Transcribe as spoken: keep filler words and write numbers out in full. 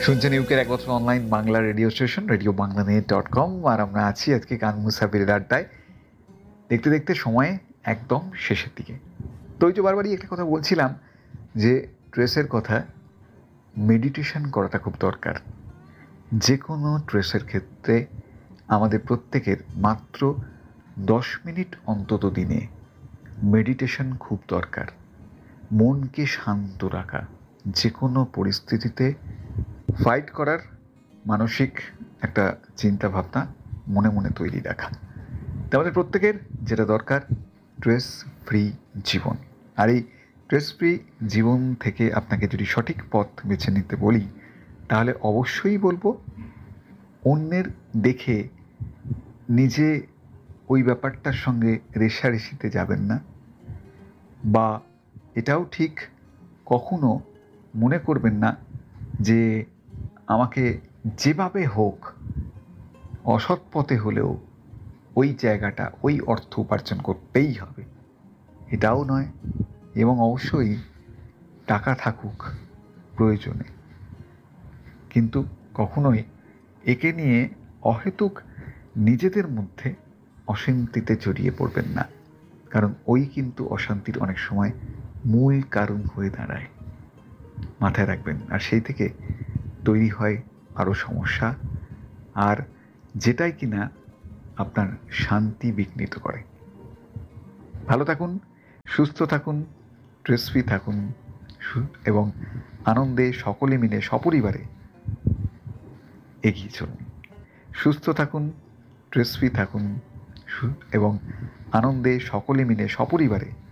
শুনছেন ইউকের এক বছর online Bangla radio station radio Bangla net dot com. আর আমরা আছি আজকে গান মুসাফিরের আড্ডায়, দেখতে দেখতে সময় একদম শেষের দিকে। তো ওই যে বারবারই একটা কথা বলছিলাম যে ট্রেসের কথা, মেডিটেশন করাটা খুব দরকার। যে কোনো ট্রেসের ক্ষেত্রে আমাদের প্রত্যেকের মাত্র দশ মিনিট অন্তত দিনে মেডিটেশন খুব দরকার। মনকে শান্ত রাখা, যে কোনো পরিস্থিতিতে ফাইট করার মানসিক একটা চিন্তা ভাবনা মনে মনে তৈরি রাখা। তো আমাদের প্রত্যেকের যেটা দরকার, স্ট্রেস ফ্রি জীবন। আর এই স্ট্রেস ফ্রি জীবন থেকে আপনাকে যদি সঠিক পথ বেছে নিতে বলি, তাহলে অবশ্যই বলবো অন্যের দেখে নিজে ওই ব্যাপারটার সঙ্গে রেষারেষিতে যাবেন না, বা এটাও ঠিক কখনো মনে করবেন না যে আমাকে যেভাবে হোক অসৎ পথে হলেও ওই জায়গাটা, ওই অর্থ উপার্জন করতেই হবে, এটাও নয়। এবং অবশ্যই টাকা থাকুক প্রয়োজনে, কিন্তু কখনোই একে নিয়ে অহেতুক নিজেদের মধ্যে অশান্তিতে জড়িয়ে পড়বেন না, কারণ ওই কিন্তু অশান্তির অনেক সময় মূল কারণ হয়ে দাঁড়ায়। মাথায় রাখবেন। আর সেই থেকে তৈরি হয় আরও সমস্যা, আর যেটাই কিনা আপনার শান্তি বিঘ্নিত করে। ভালো থাকুন, সুস্থ থাকুন, স্ট্রেস ফ্রি থাকুন এবং আনন্দে সকলে মিলে সপরিবারে এগিয়ে চলুন। সুস্থ থাকুন, স্ট্রেস ফ্রি থাকুন এবং আনন্দে সকলে মিলে সপরিবারে